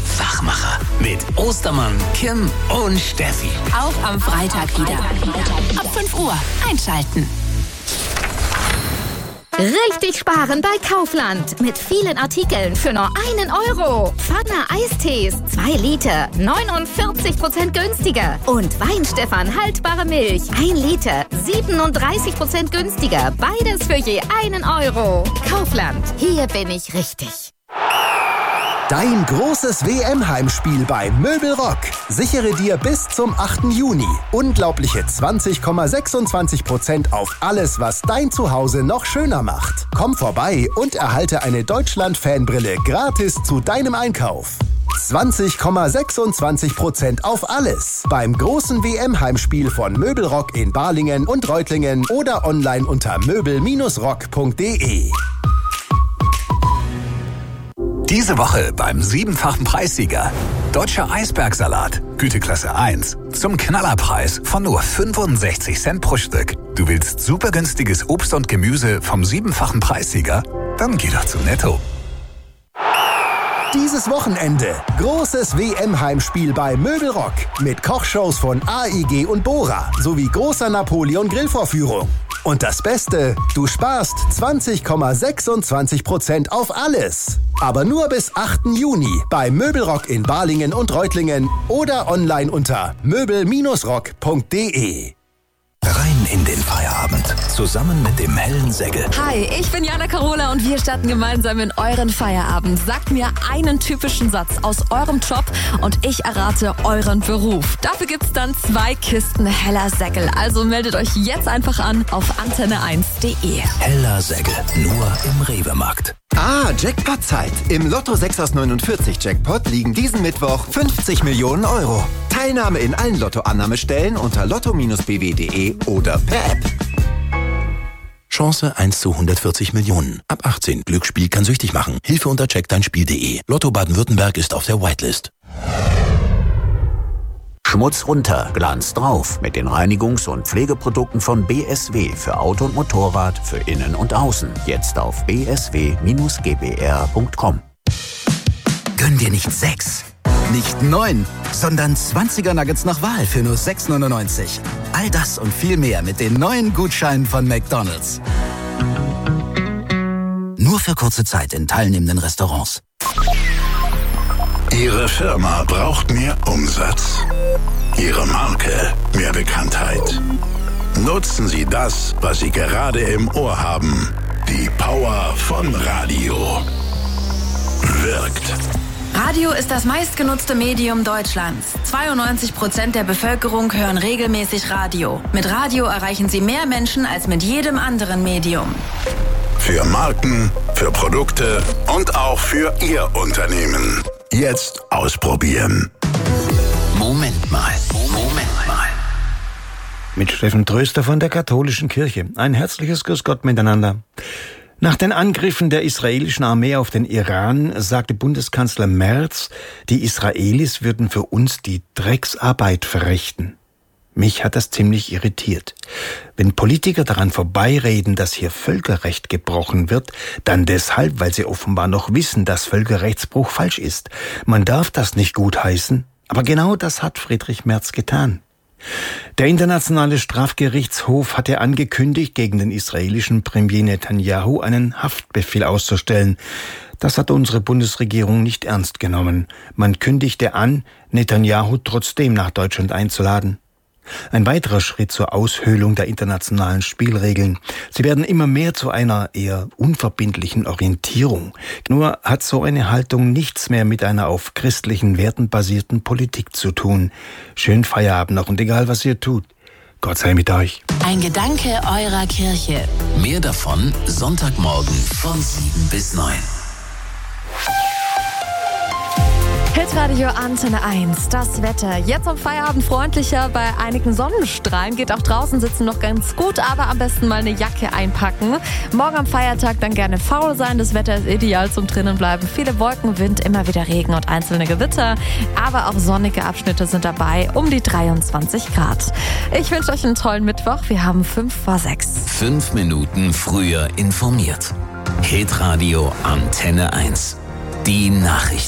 Wachmacher mit Ostermann, Kim und Steffi. Auch am Freitag wieder. Ab 5 Uhr einschalten. Richtig sparen bei Kaufland. Mit vielen Artikeln für nur 1 Euro. Pfanne Eistees, 2 Liter, 49% günstiger. Und Weinstefan haltbare Milch, 1 Liter, 37% günstiger. Beides für je 1 Euro. Kaufland, hier bin ich richtig. Dein großes WM-Heimspiel bei Möbelrock. Sichere dir bis zum 8. Juni unglaubliche 20,26% auf alles, was dein Zuhause noch schöner macht. Komm vorbei und erhalte eine Deutschland-Fanbrille gratis zu deinem Einkauf. 20,26% auf alles. Beim großen WM-Heimspiel von Möbelrock in Balingen und Reutlingen oder online unter möbel-rock.de. Diese Woche beim 7-fachen Preissieger. Deutscher Eisbergsalat, Güteklasse 1. Zum Knallerpreis von nur 65 Cent pro Stück. Du willst super günstiges Obst und Gemüse vom 7-fachen Preissieger? Dann geh doch zu Netto. Dieses Wochenende großes WM-Heimspiel bei Möbelrock mit Kochshows von AIG und Bora sowie großer Napoleon-Grillvorführung. Und das Beste, du sparst 20,26% auf alles. Aber nur bis 8. Juni bei Möbelrock in Balingen und Reutlingen oder online unter möbel-rock.de. Rein in den Feierabend. Zusammen mit dem hellen Säckel. Hi, ich bin Jana Carola und wir starten gemeinsam in euren Feierabend. Sagt mir einen typischen Satz aus eurem Job und ich errate euren Beruf. Dafür gibt's dann 2 Kisten heller Säckel. Also meldet euch jetzt einfach an auf antenne1.de. Heller Säckel. Nur im Rewe-Markt. Jackpot-Zeit. Im Lotto 6 aus 49 Jackpot liegen diesen Mittwoch 50 Millionen Euro. Teilnahme in allen Lottoannahmestellen unter lotto-bw.de oder per App. Chance 1 zu 140 Millionen. Ab 18. Glücksspiel kann süchtig machen. Hilfe unter checkdeinspiel.de. Lotto Baden-Württemberg ist auf der Whitelist. Schmutz runter, Glanz drauf mit den Reinigungs- und Pflegeprodukten von BSW für Auto und Motorrad, für Innen und Außen. Jetzt auf bsw-gbr.com. Gönn dir nicht 6, nicht 9, sondern 20er Nuggets nach Wahl für nur 6,99. All das und viel mehr mit den neuen Gutscheinen von McDonald's. Nur für kurze Zeit in teilnehmenden Restaurants. Ihre Firma braucht mehr Umsatz. Ihre Marke mehr Bekanntheit. Nutzen Sie das, was Sie gerade im Ohr haben. Die Power von Radio. Wirkt. Radio ist das meistgenutzte Medium Deutschlands. 92% der Bevölkerung hören regelmäßig Radio. Mit Radio erreichen Sie mehr Menschen als mit jedem anderen Medium. Für Marken, für Produkte und auch für Ihr Unternehmen. Jetzt ausprobieren. Moment mal. Mit Steffen Tröster von der Katholischen Kirche. Ein herzliches Grüß Gott miteinander. Nach den Angriffen der israelischen Armee auf den Iran sagte Bundeskanzler Merz, die Israelis würden für uns die Drecksarbeit verrichten. Mich hat das ziemlich irritiert. Wenn Politiker daran vorbeireden, dass hier Völkerrecht gebrochen wird, dann deshalb, weil sie offenbar noch wissen, dass Völkerrechtsbruch falsch ist. Man darf das nicht gutheißen, aber genau das hat Friedrich Merz getan. Der Internationale Strafgerichtshof hatte angekündigt, gegen den israelischen Premier Netanyahu einen Haftbefehl auszustellen. Das hat unsere Bundesregierung nicht ernst genommen. Man kündigte an, Netanyahu trotzdem nach Deutschland einzuladen. Ein weiterer Schritt zur Aushöhlung der internationalen Spielregeln. Sie werden immer mehr zu einer eher unverbindlichen Orientierung. Nur hat so eine Haltung nichts mehr mit einer auf christlichen Werten basierten Politik zu tun. Schönen Feierabend noch und egal, was ihr tut. Gott sei mit euch. Ein Gedanke eurer Kirche. Mehr davon Sonntagmorgen von 7 bis 9. Hitradio Antenne 1, das Wetter. Jetzt am Feierabend freundlicher, bei einigen Sonnenstrahlen. Geht auch draußen sitzen noch ganz gut, aber am besten mal eine Jacke einpacken. Morgen am Feiertag dann gerne faul sein. Das Wetter ist ideal zum drinnen bleiben. Viele Wolken, Wind, immer wieder Regen und einzelne Gewitter. Aber auch sonnige Abschnitte sind dabei, um die 23 Grad. Ich wünsche euch einen tollen Mittwoch. Wir haben 5:06. 5 Minuten früher informiert. Hitradio Antenne 1. Die Nachrichten.